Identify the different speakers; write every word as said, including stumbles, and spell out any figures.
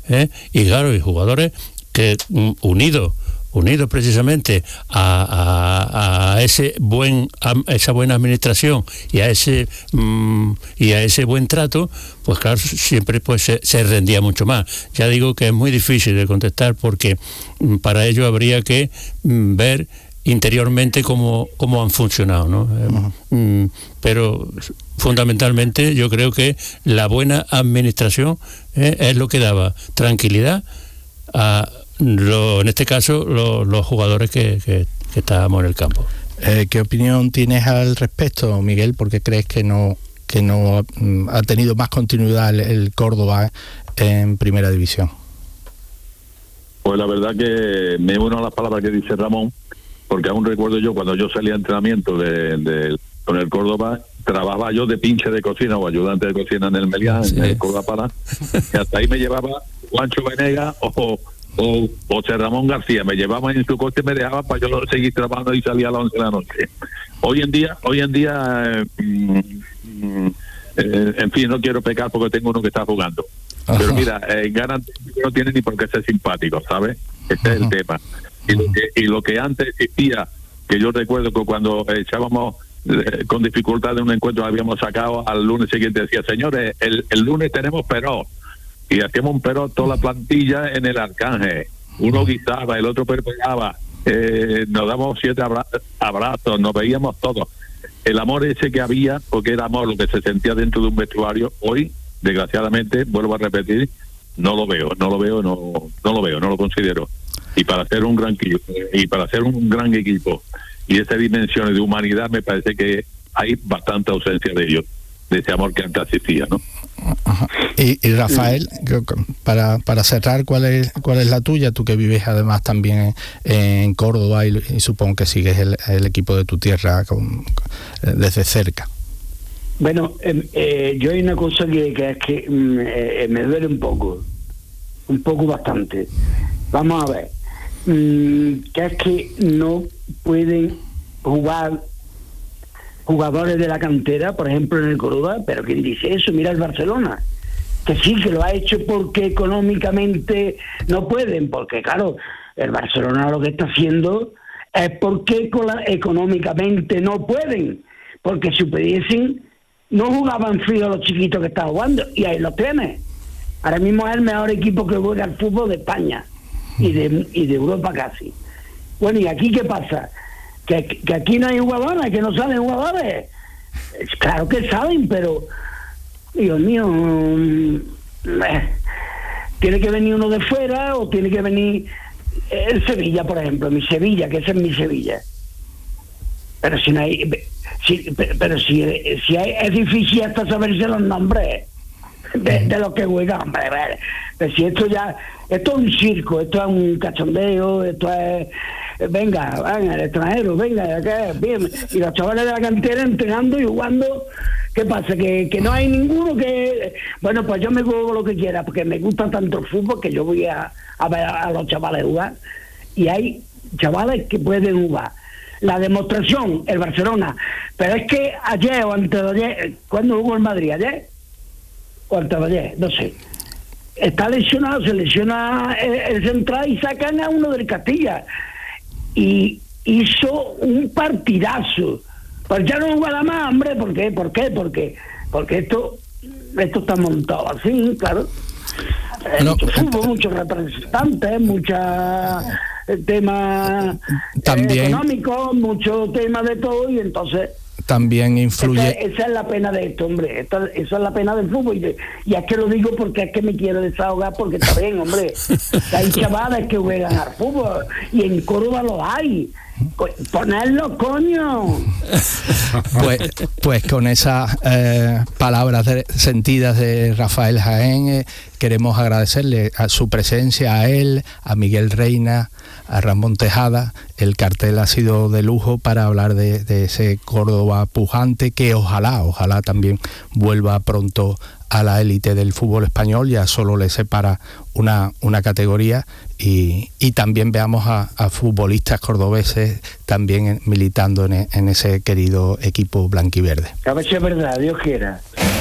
Speaker 1: ¿eh? Y claro, y jugadores que um, unidos unidos precisamente a, a, a ese buen a esa buena administración y a ese mmm, y a ese buen trato, pues claro, siempre pues se, se rendía mucho más. Ya digo que es muy difícil de contestar porque mmm, para ello habría que mmm, ver interiormente cómo, cómo han funcionado, ¿no? Uh-huh. Eh, pero fundamentalmente yo creo que la buena administración eh, es lo que daba tranquilidad a Lo, en este caso lo, los jugadores que, que, que estábamos en el campo.
Speaker 2: Eh, ¿Qué opinión tienes al respecto, Miguel? ¿Por qué crees que no que no ha tenido más continuidad el, el Córdoba en primera división?
Speaker 3: Pues la verdad que me uno a las palabras que dice Ramón, porque aún recuerdo yo cuando yo salía a entrenamiento de, de, con el Córdoba, trabajaba yo de pinche de cocina o ayudante de cocina en el Meliá, sí. en el Córdoba Para, y hasta ahí me llevaba Juancho Venegas o o José Ramón García, me llevaban en su coche y me dejaban para yo seguir trabajando y salía a las once de la noche. Hoy en día, hoy en día, eh, mm, eh, en fin, no quiero pecar porque tengo uno que está jugando. Ajá. Pero mira, eh, ganan, no tiene ni por qué ser simpático, ¿sabes? Este Ajá. es el tema. Y lo, que, y lo que antes existía, que yo recuerdo que cuando echábamos eh, con dificultad de un encuentro habíamos sacado al lunes siguiente, decía, señores, el, el lunes tenemos perón. Y hacíamos un perro toda la plantilla en el Arcángel. Uno guisaba, el otro perpegaba, eh, nos damos siete abra- abrazos, nos veíamos todos. El amor ese que había, porque era amor lo que se sentía dentro de un vestuario, hoy, desgraciadamente, vuelvo a repetir, no lo veo, no lo veo, no, no lo veo, no lo considero. Y para hacer un gran equipo, y para hacer un gran equipo y esas dimensiones de humanidad, me parece que hay bastante ausencia de ellos, de ese amor que antes existía, ¿no?
Speaker 2: Ajá. Y, y Rafael, para para cerrar, ¿cuál es cuál es la tuya? Tú que vives además también en, en Córdoba y, y supongo que sigues el, el equipo de tu tierra con, desde cerca.
Speaker 4: Bueno, eh, eh, yo hay una cosa que, que es que eh, me duele un poco, un poco bastante. Vamos a ver, mm, que es que no pueden jugar jugadores de la cantera, por ejemplo en el Córdoba, pero ¿quién dice eso? Mira el Barcelona, que sí, que lo ha hecho porque económicamente no pueden, porque claro, el Barcelona lo que está haciendo es porque económicamente no pueden, porque si pudiesen, no jugaban frío los chiquitos que están jugando, y ahí los tienes. Ahora mismo es el mejor equipo que juega al fútbol de España, y de, y de Europa casi. Bueno, ¿y aquí qué pasa? Que, que aquí no hay jugadores, que no salen jugadores. Claro que saben, pero Dios mío, eh, tiene que venir uno de fuera o tiene que venir el Sevilla, por ejemplo, mi Sevilla, que ese es mi Sevilla. Pero si no hay, si, pero si, si hay, es difícil hasta saberse los nombres de, de los que juegan, hombre. Pero si esto ya, esto es un circo, esto es un cachondeo, esto es venga, venga, el extranjero, venga, acá, bien, y los chavales de la cantera entrenando y jugando. ¿Qué pasa? Que, que no hay ninguno que... Bueno, pues yo me juego lo que quiera, porque me gusta tanto el fútbol que yo voy a, a ver a los chavales jugar, y hay chavales que pueden jugar. La demostración, el Barcelona, pero es que ayer o antes de ayer, ¿cuándo jugó el Madrid? ¿Ayer? ¿O antes de ayer? No sé. Está lesionado, se lesiona el, el central y sacan a uno del Castilla. Y hizo un partidazo. Pues ya no jugará más, hombre. ¿Por qué? ¿Por qué? Porque, porque esto esto está montado así, claro. No, mucho fútbol, muchos representantes, muchos temas eh, económicos, mucho tema de todo, y entonces
Speaker 2: también influye.
Speaker 4: Esa, esa es la pena de esto, hombre. Esta, esa es la pena del fútbol. Y, y es que lo digo porque es que me quiero desahogar, porque está bien, hombre. Hay chavales que juegan al fútbol y en Córdoba los hay. Ponerlo, coño.
Speaker 2: Pues, pues con esas eh, palabras de, sentidas de Rafael Jaén, eh, queremos agradecerle a su presencia, a él, a Miguel Reina, a Ramón Tejada. El cartel ha sido de lujo para hablar de, de ese Córdoba pujante que ojalá, ojalá también vuelva pronto a la élite del fútbol español. Ya solo le separa una, una categoría, y, y también veamos a, a futbolistas cordobeses también militando en, en ese querido equipo blanquiverde.
Speaker 4: A ver si es verdad, Dios quiera.